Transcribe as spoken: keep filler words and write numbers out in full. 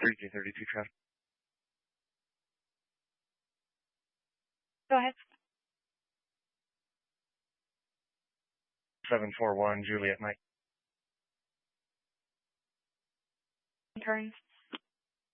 three J thirty-two traffic. Go ahead. seven four one Juliet Mike. Turns.